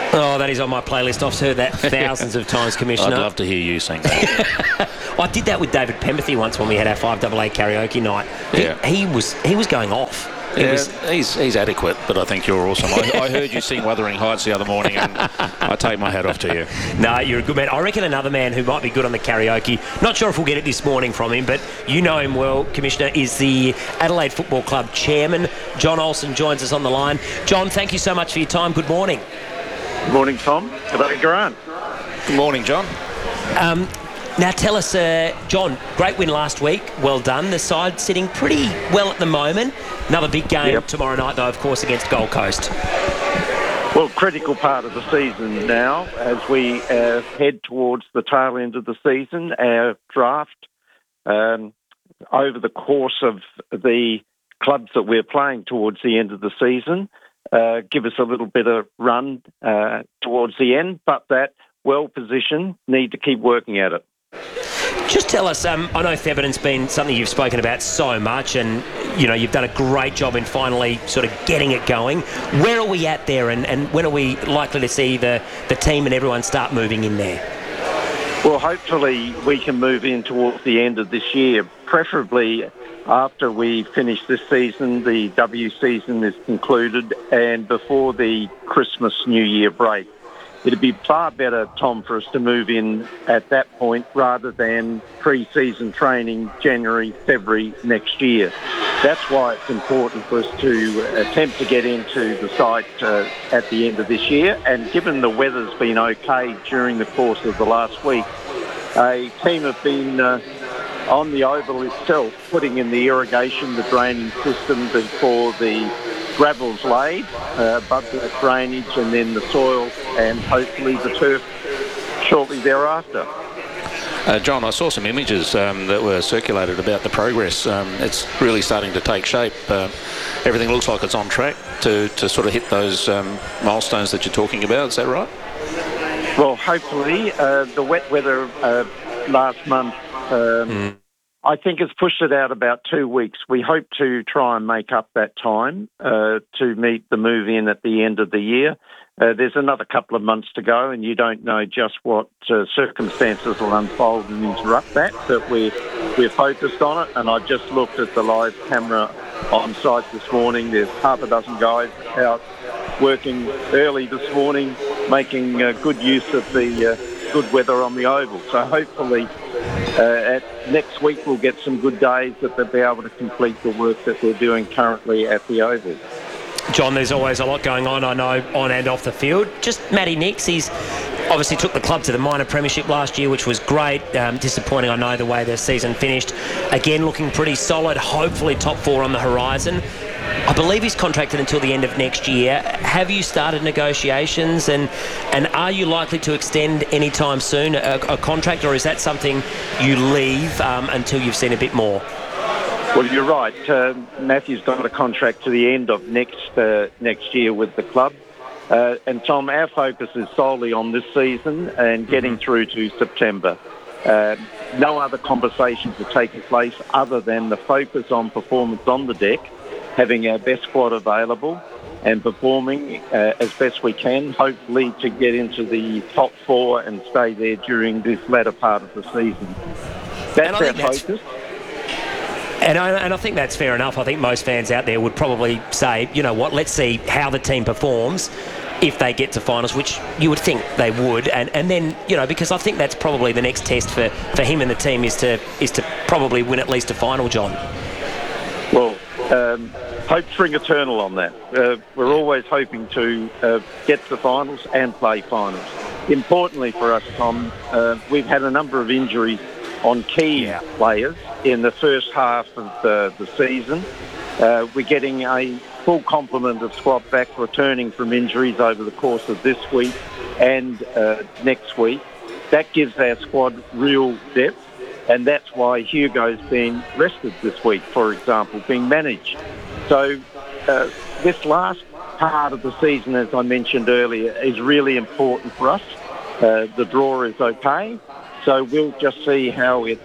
Oh, that is on my playlist. I've heard that thousands of times, Commissioner. I'd love to hear you sing that. I did that with David Pemberthy once when we had our 5AA karaoke night. He was going off. He's adequate, but I think you're awesome. I heard you sing Wuthering Heights the other morning, and I take my hat off to you. No, you're a good man. I reckon another man who might be good on the karaoke, not sure if we'll get it this morning from him, but you know him well, Commissioner, is the Adelaide Football Club chairman. John Olsen joins us on the line. John, thank you so much for your time. Good morning. Good morning, Tom. G'day, Grant. Good morning, John. Now tell us, John, great win last week. Well done. The side sitting pretty well at the moment. Another big game tomorrow night, though, of course, against Gold Coast. Well, critical part of the season now as we head towards the tail end of the season. Our draft over the course of the clubs that we're playing towards the end of the season give us a little bit of run towards the end, but that well-positioned need to keep working at it. Just tell us, I know Thebarton's been something you've spoken about so much, and you know you've done a great job in finally sort of getting it going. Where are we at there, and when are we likely to see the team and everyone start moving in there? Well, hopefully we can move in towards the end of this year, preferably after we finish this season, the W season is concluded, and before the Christmas-New Year break. It'd be far better, Tom, for us to move in at that point rather than pre-season training January, February next year. That's why it's important for us to attempt to get into the site at the end of this year. And given the weather's been okay during the course of the last week, a team have been on the oval itself, putting in the irrigation, the draining system before the gravel's laid, above the drainage, and then the soil and hopefully the turf shortly thereafter. John, I saw some images that were circulated about the progress. It's really starting to take shape. Everything looks like it's on track to sort of hit those milestones that you're talking about. Is that right? Well, hopefully. The wet weather last month I think it's pushed it out about 2 weeks. We hope to try and make up that time to meet the move-in at the end of the year. There's another couple of months to go, and you don't know just what circumstances will unfold and interrupt that, but we're focused on it. And I just looked at the live camera on site this morning. There's half a dozen guys out working early this morning, making good use of the good weather on the oval. So hopefully next week we'll get some good days that they'll be able to complete the work that they're doing currently at the oval. John, there's always a lot going on, I know, on and off the field. Just Matty Nicks, he's obviously took the club to the minor premiership last year, which was great. Disappointing, I know, the way the season finished. Again, looking pretty solid, hopefully top four on the horizon. I believe he's contracted until the end of next year. Have you started negotiations, and are you likely to extend anytime soon a contract, or is that something you leave until you've seen a bit more? Well, you're right. Matthew's got a contract to the end of next year with the club. And Tom, our focus is solely on this season and getting through to September. No other conversations are taking place other than the focus on performance on the deck, having our best squad available and performing as best we can, hopefully to get into the top four and stay there during this latter part of the season. That's our focus. And I think that's fair enough. I think most fans out there would probably say, you know what, let's see how the team performs if they get to finals, which you would think they would. And then, you know, because I think that's probably the next test for him and the team is to probably win at least a final, John. Well, hope spring eternal on that. We're always hoping to get to the finals and play finals. Importantly for us, Tom, we've had a number of injuries on key players in the first half of the season. We're getting a full complement of squad back returning from injuries over the course of this week and next week. That gives our squad real depth, and that's why Hugo's been rested this week, for example, being managed. So this last part of the season, as I mentioned earlier, is really important for us. The draw is okay. So we'll just see how it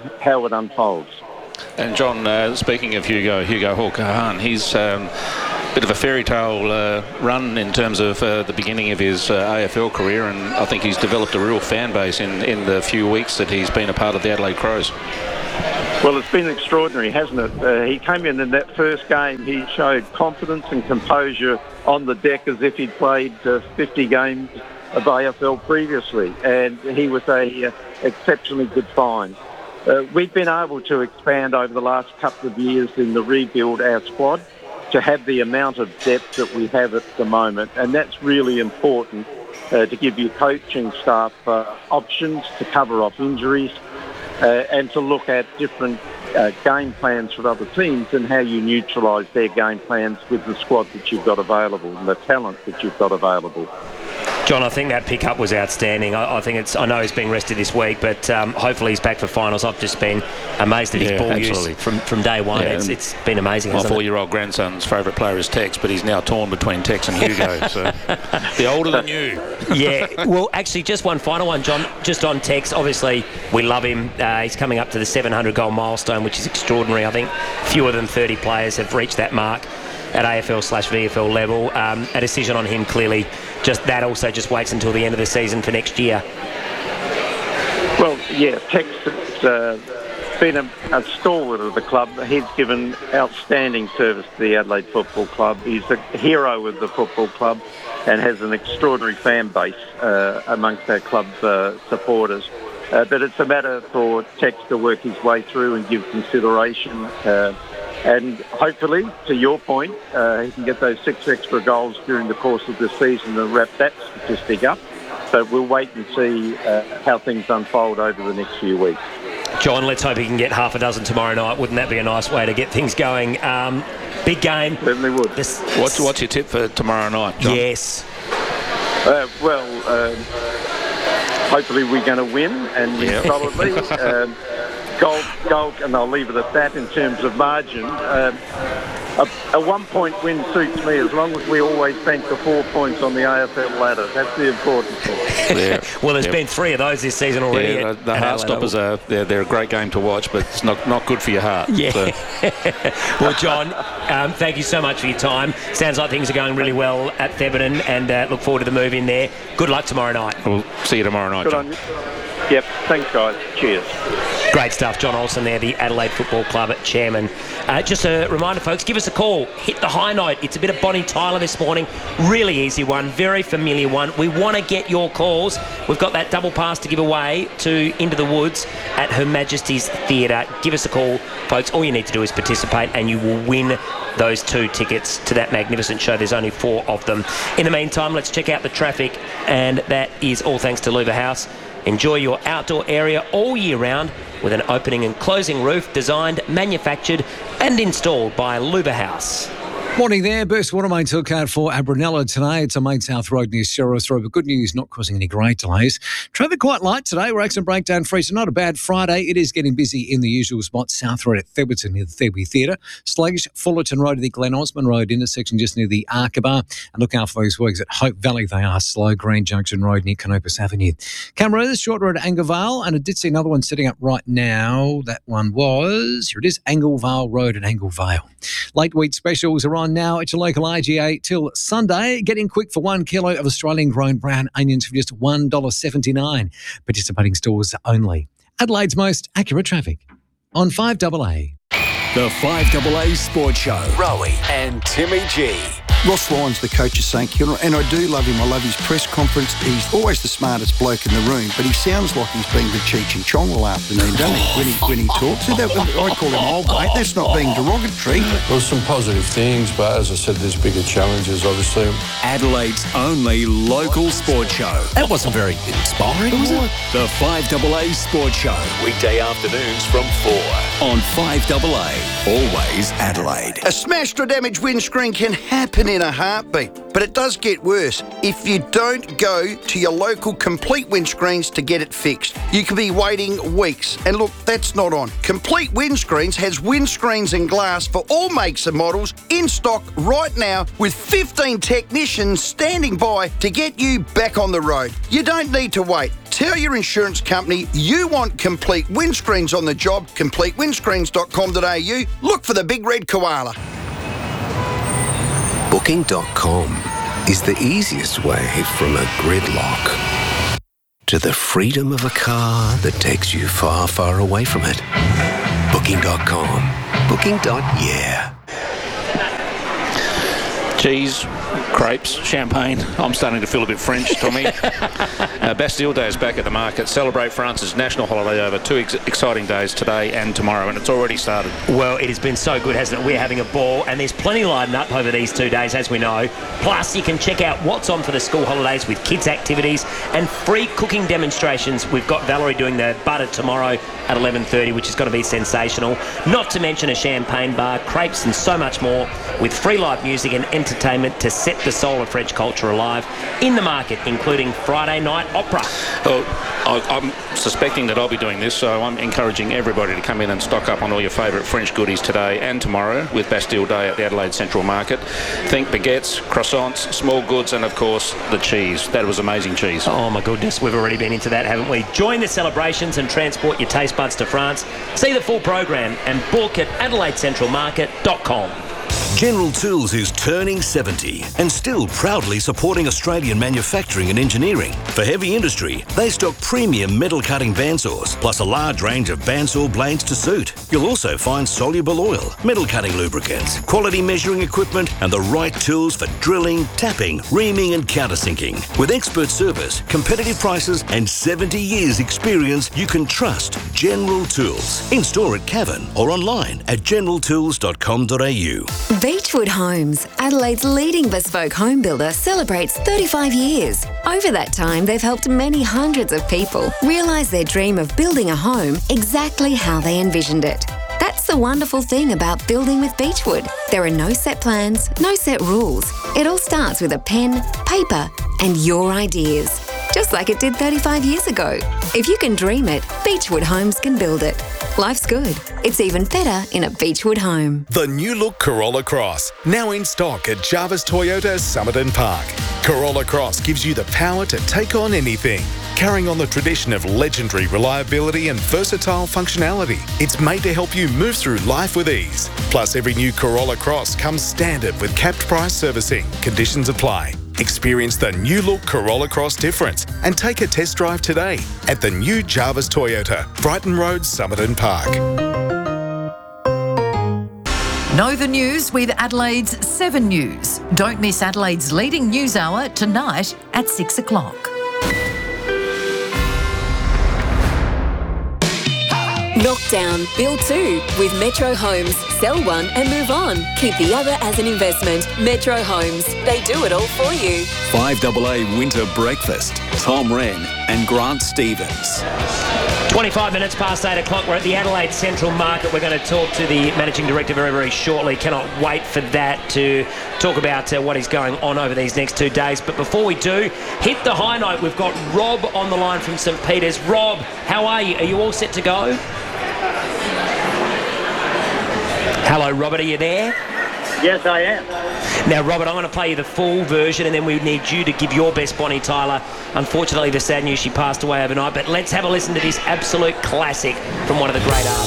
unfolds. And John, speaking of Hugo Hawker-Hahn, he's bit of a fairy tale run in terms of the beginning of his AFL career, and I think he's developed a real fan base in the few weeks that he's been a part of the Adelaide Crows. Well, it's been extraordinary, hasn't it? He came in that first game, he showed confidence and composure on the deck as if he'd played 50 games of AFL previously, and he was a exceptionally good find. We've been able to expand over the last couple of years in the rebuild our squad to have the amount of depth that we have at the moment, and that's really important to give your coaching staff options to cover off injuries and to look at different game plans for other teams and how you neutralise their game plans with the squad that you've got available and the talent that you've got available. John, I think that pickup was outstanding. I know he's being rested this week, but hopefully he's back for finals. I've just been amazed at his ball use from day one. Yeah, it's been amazing. My 4-year-old grandson's favourite player is Tex, but he's now torn between Tex and Hugo. So the older than you. Yeah. Well, actually, just one final one, John. Just on Tex, obviously we love him. He's coming up to the 700-goal milestone, which is extraordinary. I think fewer than 30 players have reached that mark at AFL/VFL level. A decision on him clearly just waits until the end of the season for next year. Well, yeah, Tex has been a stalwart of the club. He's given outstanding service to the Adelaide Football Club. He's a hero of the football club and has an extraordinary fan base amongst our club supporters. But it's a matter for Tex to work his way through and give consideration. And hopefully, to your point, he can get those 6 extra goals during the course of this season and wrap that statistic up. So we'll wait and see how things unfold over the next few weeks. John, let's hope he can get half a dozen tomorrow night. Wouldn't that be a nice way to get things going? Big game. Certainly would. What's your tip for tomorrow night, John? Yes. Hopefully we're going to win, and solidly. Goal, and I'll leave it at that in terms of margin. A 1-point win suits me as long as we always bank the 4 points on the AFL ladder. That's the important thing. Yeah. Well, there's been 3 of those this season already. Yeah, the Heartstoppers they're a great game to watch, but it's not good for your heart. Yeah. So. Well, John, thank you so much for your time. Sounds like things are going really well at Thebarton, and look forward to the move in there. Good luck tomorrow night. We'll see you tomorrow night, John. Yep, thanks guys. Cheers. Great stuff. John Olsen there, the Adelaide Football Club chairman. Just a reminder, folks, give us a call. Hit the high note. It's a bit of Bonnie Tyler this morning. Really easy one, very familiar one. We want to get your calls. We've got that double pass to give away to Into the Woods at Her Majesty's Theatre. Give us a call, folks. All you need to do is participate and you will win those 2 tickets to that magnificent show. There's only 4 of them. In the meantime, let's check out the traffic, and that is all thanks to Luva House. Enjoy your outdoor area all year round with an opening and closing roof designed, manufactured and installed by Luba House. Morning there. Burst water main took out for Abranella today. It's on Main South Road near Cerros Road, but good news, not causing any great delays. Traffic quite light today. We're accident breakdown free, so not a bad Friday. It is getting busy in the usual spots. South Road at Thebarton near the Thurby Theatre. Sluggish, Fullerton Road at the Glen Osmond Road intersection just near the Arkabar. And look out for those works at Hope Valley. They are slow. Green Junction Road near Canopus Avenue. Cameras, Short Road at Anglevale. And I did see another one setting up right now. That one was, here it is, Anglevale Road at Anglevale. Late wheat specials are on now at your local IGA till Sunday. Get in quick for 1 kilo of Australian-grown brown onions for just $1.79. Participating stores only. Adelaide's most accurate traffic on 5AA. The 5AA Sports Show. Rowie and Timmy G. Ross Lyons, the coach of St Kilda, and I do love him. I love his press conference. He's always the smartest bloke in the room, but he sounds like he's been with Cheech and Chong all afternoon, doesn't he, when he talks? I call him old mate. That's not being derogatory. There's some positive things, but as I said, there's bigger challenges, obviously. Adelaide's only local sports show. That wasn't very inspiring, was it? The 5AA Sports Show. Weekday afternoons from 4 on 5AA. Always Adelaide. A smashed or damaged windscreen can happen in a heartbeat, but it does get worse if you don't go to your local Complete Windscreens to get it fixed. You could be waiting weeks, and look, that's not on. Complete Windscreens has windscreens and glass for all makes and models in stock right now, with 15 technicians standing by to get you back on the road. You don't need to wait. Tell your insurance company you want Complete Windscreens on the job. CompleteWindscreens.com.au. Look for the big red koala. Booking.com is the easiest way from a gridlock to the freedom of a car that takes you far, far away from it. Booking.com. Booking.yeah. Cheese, crepes, champagne. I'm starting to feel a bit French, Tommy. Bastille Day is back at the market. Celebrate France's national holiday over 2 exciting days, today and tomorrow, and it's already started. Well, it has been so good, hasn't it? We're having a ball, and there's plenty lined up over these 2 days, as we know. Plus, you can check out what's on for the school holidays with kids' activities and free cooking demonstrations. We've got Valerie doing the butter tomorrow at 11:30, which is going to be sensational. Not to mention a champagne bar, crepes, and so much more, with free live music and entertainment to set the soul of French culture alive in the market, including Friday night opera. Well, I'm suspecting that I'll be doing this, so I'm encouraging everybody to come in and stock up on all your favourite French goodies today and tomorrow with Bastille Day at the Adelaide Central Market. Think baguettes, croissants, small goods, and of course the cheese. That was amazing cheese. Oh my goodness, we've already been into that, haven't we? Join the celebrations and transport your taste buds to France. See the full program and book at AdelaideCentralMarket.com. General Tools is turning 70 and still proudly supporting Australian manufacturing and engineering. For heavy industry, they stock premium metal cutting bandsaws, plus a large range of bandsaw blades to suit. You'll also find soluble oil, metal cutting lubricants, quality measuring equipment, and the right tools for drilling, tapping, reaming, and countersinking. With expert service, competitive prices, and 70 years experience, you can trust General Tools. In store at Cavan or online at generaltools.com.au. Beechwood Homes, Adelaide's leading bespoke home builder, celebrates 35 years. Over that time, they've helped many hundreds of people realise their dream of building a home exactly how they envisioned it. That's the wonderful thing about building with Beechwood. There are no set plans, no set rules. It all starts with a pen, paper, and your ideas. Just like it did 35 years ago. If you can dream it, Beechwood Homes can build it. Life's good. It's even better in a Beechwood home. The new look Corolla Cross, now in stock at Jarvis Toyota Somerton Park. Corolla Cross gives you the power to take on anything. Carrying on the tradition of legendary reliability and versatile functionality, it's made to help you move through life with ease. Plus, every new Corolla Cross comes standard with capped price servicing. Conditions apply. Experience the new look Corolla Cross difference and take a test drive today at the new Jarvis Toyota, Brighton Road, Somerton Park. Know the news with Adelaide's 7 News. Don't miss Adelaide's leading news hour tonight at 6 o'clock. Knockdown, build 2 with Metro Homes. Sell one and move on. Keep the other as an investment. Metro Homes. They do it all for you. 5AA Winter Breakfast. Tom Wren and Grant Stevens. 25 minutes past 8 o'clock. We're at the Adelaide Central Market. We're going to talk to the Managing Director very, very shortly. Cannot wait for that, to talk about what is going on over these next 2 days. But before we do, hit the high note. We've got Rob on the line from St Peters. Rob, how are you? Are you all set to go? Hello, Robert, are you there? Yes, I am. Now, Robert, I'm going to play you the full version, and then we need you to give your best Bonnie Tyler. Unfortunately, the sad news, she passed away overnight, but let's have a listen to this absolute classic from one of the great artists.